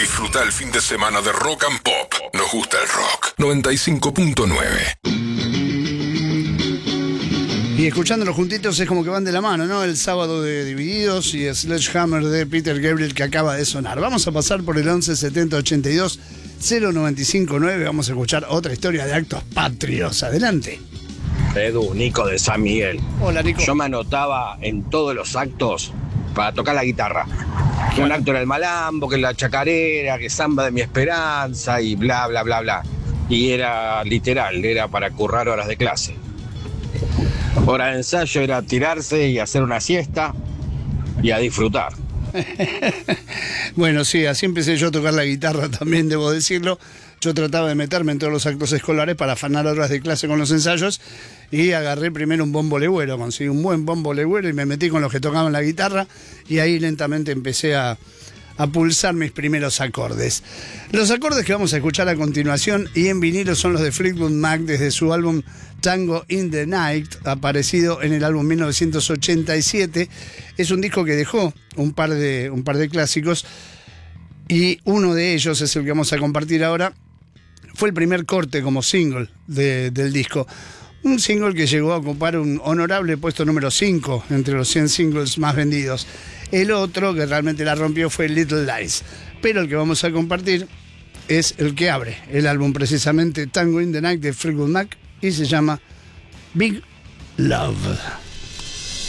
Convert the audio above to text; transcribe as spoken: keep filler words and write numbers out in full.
Disfruta el fin de semana de Rock and Pop. Nos gusta el rock. noventa y cinco punto nueve. Y escuchándolo juntitos es como que van de la mano, ¿no? El sábado de Divididos y Sledgehammer de Peter Gabriel que acaba de sonar. Vamos a pasar por el once setenta ochenta y dos cero noventa y cinco nueve. Vamos a escuchar otra historia de actos patrios. Adelante. Edu, Nico de San Miguel. Hola, Nico. Yo me anotaba en todos los actos para tocar la guitarra. Que un acto era el malambo, que la chacarera, que samba de mi esperanza y bla, bla, bla, bla. Y era literal, era para currar horas de clase. Hora de ensayo era tirarse y hacer una siesta y a disfrutar. Bueno, sí, así empecé yo a tocar la guitarra también, debo decirlo. Yo trataba de meterme en todos los actos escolares para afanar horas de clase con los ensayos y agarré primero un bombo legüero, conseguí un buen bombo legüero y me metí con los que tocaban la guitarra y ahí lentamente empecé a, a pulsar mis primeros acordes. Los acordes que vamos a escuchar a continuación y en vinilo son los de Fleetwood Mac desde su álbum Tango in the Night, aparecido en el álbum mil novecientos ochenta y siete. Es un disco que dejó un par de, un par de clásicos y uno de ellos es el que vamos a compartir ahora. Fue el primer corte como single de, del disco. Un single que llegó a ocupar un honorable puesto número cinco entre los cien singles más vendidos. El otro que realmente la rompió fue Little Lies. Pero el que vamos a compartir es el que abre el álbum, precisamente Tango in the Night de Fleetwood Mac, y se llama Big Love.